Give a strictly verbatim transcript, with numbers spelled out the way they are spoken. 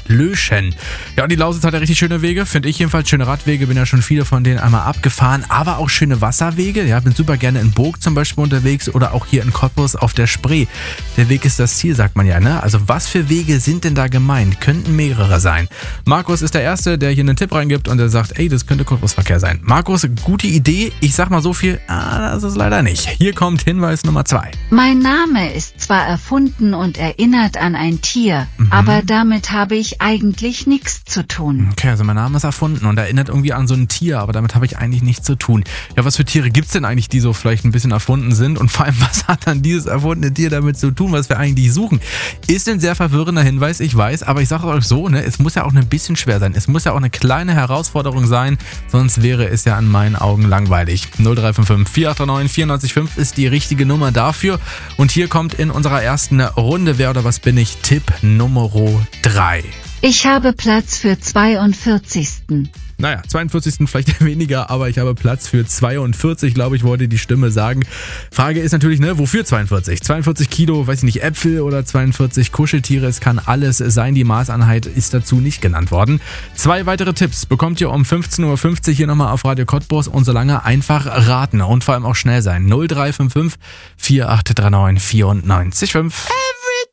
Löschen. Ja, und die Lausitz hat ja richtig schöne Wege, finde ich jedenfalls. Schöne Radwege, bin ja schon viele von denen einmal abgefahren, aber auch schöne Wasserwege. Ja, bin super gerne in Burg zum Beispiel unterwegs oder auch hier in Cottbus auf der Spree. Der Weg ist das Ziel, sagt man ja, ne? Also was für Wege sind denn da gemeint? Könnten mehrere sein. Markus ist der Erste, der hier einen Tipp reingibt und der sagt, ey, das könnte Cottbusverkehr sein. Markus, gute Idee. Ich sag mal so viel, ah, das ist leider nicht. Hier kommt Hinweis Nummer zwei. Mein Name ist zwar erfunden und erinnert an ein Tier, mhm. aber damit habe ich eigentlich nichts zu tun. Okay, also mein Name ist erfunden und erinnert irgendwie an so ein Tier, aber damit habe ich eigentlich nichts zu tun. Ja, was für Tiere gibt's denn eigentlich, die so vielleicht ein bisschen erfunden sind? Und vor allem, was hat dann dieses erfundene Tier damit zu tun, was wir eigentlich suchen? Ist ein sehr verwirrender Hinweis, ich weiß, aber ich sage euch so, ne, es muss ja auch ein bisschen schwer sein. Es muss ja auch eine kleine Herausforderung sein, sonst wäre es ja in meinen Augen langweilig. null drei fünf fünf vier acht neun vier neun fünf ist die richtige Nummer dafür. Und hier kommt in unserer ersten Runde Wer oder was bin ich? Tipp Nummer drei. Ich habe Platz für zweiundvierzigsten Naja, zweiundvierzigsten vielleicht weniger, aber ich habe Platz für zweiundvierzig, glaube ich, wollte die Stimme sagen. Frage ist natürlich, ne, wofür zweiundvierzig? zweiundvierzig Kilo, weiß ich nicht, Äpfel oder zweiundvierzig Kuscheltiere, es kann alles sein, die Maßeinheit ist dazu nicht genannt worden. Zwei weitere Tipps bekommt ihr um fünfzehn Uhr fünfzig hier nochmal auf Radio Cottbus und solange einfach raten und vor allem auch schnell sein. null drei fünf fünf vier acht drei neun vier neun fünf.